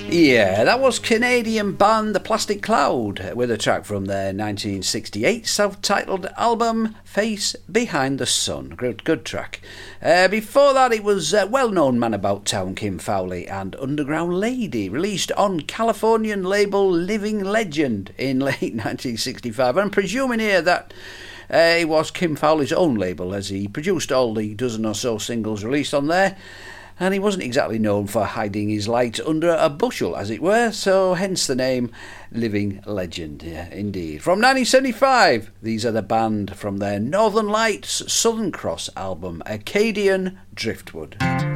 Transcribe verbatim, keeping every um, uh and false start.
Yeah, that was Canadian band The Plastic Cloud with a track from their nineteen sixty-eight self-titled album Face Behind the Sun. Good, good track. Uh, before that it was uh, well-known man about town Kim Fowley and Underground Lady, released on Californian label Living Legend in late nineteen sixty-five. I'm presuming here that uh, it was Kim Fowley's own label, as he produced all the dozen or so singles released on there. And he wasn't exactly known for hiding his light under a bushel, as it were, so hence the name Living Legend, yeah, indeed. From nineteen seventy-five, these are the band from their Northern Lights Southern Cross album, Acadian Driftwood.